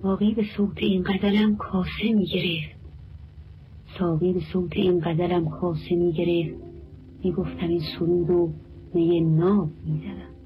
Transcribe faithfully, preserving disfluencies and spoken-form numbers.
باقی به صوت این غزلم کاسه می گرفت. ساقی به صوت این غزلم کاسه می گرفت. می گفتم این سرود و می ناب می زدم.